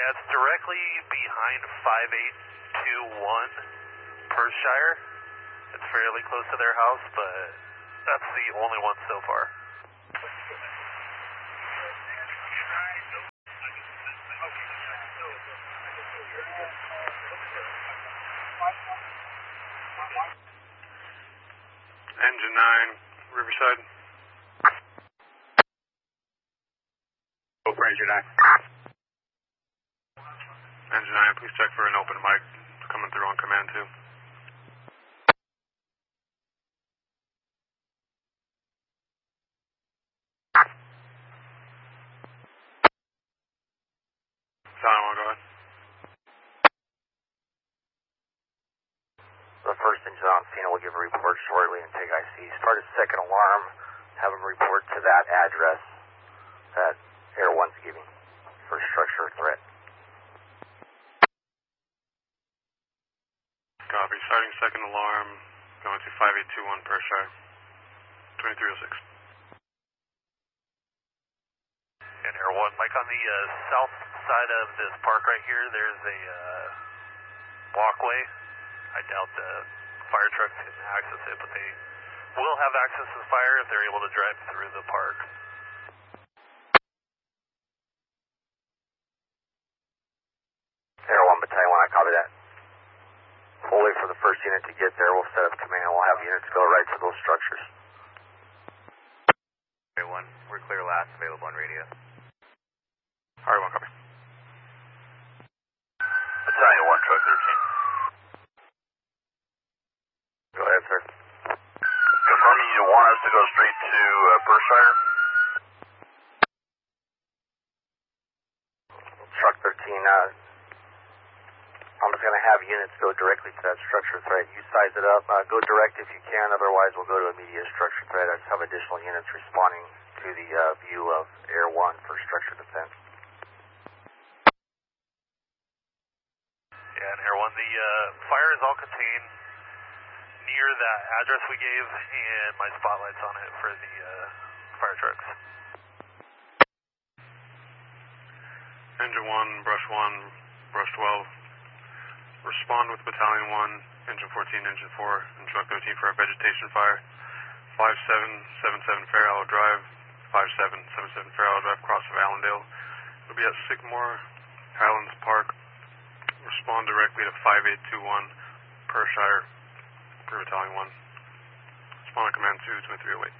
It's directly behind 5821 Perthshire. It's fairly close to their house, but that's the only one so far. Engine 9, Riverside. Ranger 9. Engine 9, please check for an open mic coming through on command 2. Silent 1, go ahead. The first engine on scene will give a report shortly and take IC. Start a second alarm, have them report to that address that Air 1's giving for structure threat. Copy. Starting second alarm, going to 5821 Perthshire, 2306. And Air 1, Mike, on the south side of this park right here, there's a walkway. I doubt the fire trucks can access it, but they will have access to the fire if they're able to drive through the park. Air 1 Battalion 1, I copy that. We'll wait for the first unit to get there. We'll set up command. We'll have units go right to those structures. Air 1, we're clear last, available on radio. Alright, 1 copy. Battalion 1, truck 13. Go ahead, sir. Confirming you want us to go straight to Perthshire? Truck 13, I'm just going to have units go directly to that structure threat. You size it up. Go direct if you can. Otherwise, we'll go to immediate structure threat. I just have additional units responding to the view of Air 1 for structure defense. Yeah, and Air 1, the fire is all contained near that address we gave, and my spotlight's on it for the fire trucks. Engine 1, Brush 1, Brush 12. Respond with Battalion 1, Engine 14, Engine 4, and Truck 13 for a vegetation fire. 5777 Fair Isle Drive, 5777 Fair Isle Drive, cross of Allendale. It'll be at Sycamore Highlands Park. Respond directly to 5821 Perthshire for Battalion 1. Respond to command 2, 2308.